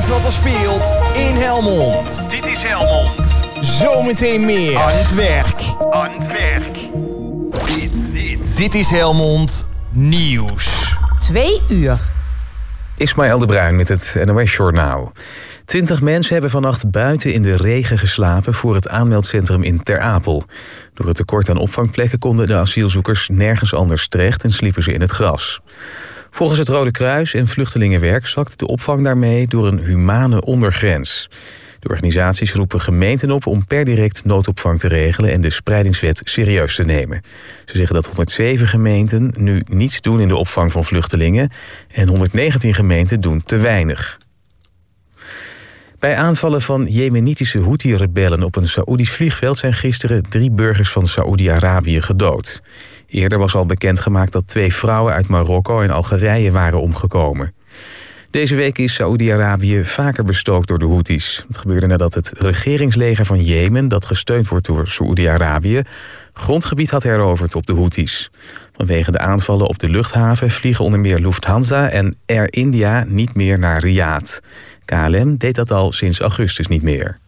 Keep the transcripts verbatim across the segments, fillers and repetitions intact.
weet wat er speelt in Helmond. Dit is Helmond. Zometeen meer aan het werk. Aan het werk. Dit, dit. Dit is Helmond Nieuws. Twee uur. Ismaël de Bruin met het N O S Journaal. Twintig mensen hebben vannacht buiten in de regen geslapen voor het aanmeldcentrum in Ter Apel. Door het tekort aan opvangplekken konden de asielzoekers nergens anders terecht en sliepen ze in het gras. Volgens het Rode Kruis en Vluchtelingenwerk zakt de opvang daarmee door een humane ondergrens. De organisaties roepen gemeenten op om per direct noodopvang te regelen en de spreidingswet serieus te nemen. Ze zeggen dat honderdzeven gemeenten nu niets doen in de opvang van vluchtelingen en honderdnegentien gemeenten doen te weinig. Bij aanvallen van Jemenitische Houthi-rebellen op een Saoedisch vliegveld zijn gisteren drie burgers van Saoedi-Arabië gedood. Eerder was al bekendgemaakt dat twee vrouwen uit Marokko en Algerije waren omgekomen. Deze week is Saoedi-Arabië vaker bestookt door de Houthis. Het gebeurde nadat het regeringsleger van Jemen, dat gesteund wordt door Saoedi-Arabië, grondgebied had heroverd op de Houthis. Vanwege de aanvallen op de luchthaven vliegen onder meer Lufthansa en Air India niet meer naar Riyadh. K L M deed dat al sinds augustus niet meer.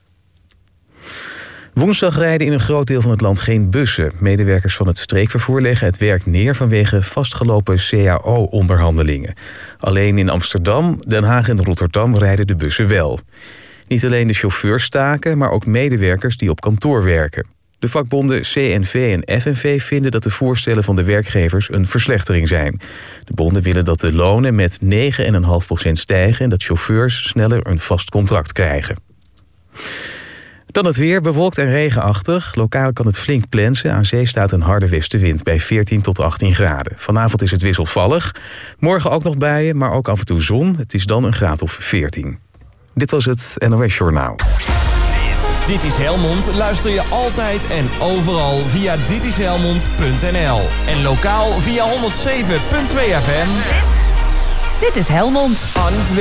Woensdag rijden in een groot deel van het land geen bussen. Medewerkers van het streekvervoer leggen het werk neer vanwege vastgelopen C A O-onderhandelingen. Alleen in Amsterdam, Den Haag en Rotterdam rijden de bussen wel. Niet alleen de chauffeurs staken, maar ook medewerkers die op kantoor werken. De vakbonden C N V en F N V vinden dat de voorstellen van de werkgevers een verslechtering zijn. De bonden willen dat de lonen met negen komma vijf procent stijgen en dat chauffeurs sneller een vast contract krijgen. Dan het weer, bewolkt en regenachtig. Lokaal kan het flink plensen. Aan zee staat een harde westenwind bij veertien tot achttien graden. Vanavond is het wisselvallig. Morgen ook nog buien, maar ook af en toe zon. Het is dan een graad of veertien. Dit was het N O S Journaal. Dit is Helmond. Luister je altijd en overal via ditishelmond punt n l. En lokaal via honderdzeven komma twee F M. Dit is Helmond. Aan het werk.